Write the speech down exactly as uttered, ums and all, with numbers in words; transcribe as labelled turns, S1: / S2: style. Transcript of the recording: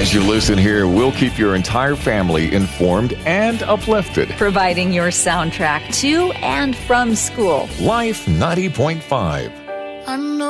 S1: As you listen here, we'll keep your entire family informed and uplifted.
S2: Providing your soundtrack to and from school.
S1: Life ninety point five.
S3: I know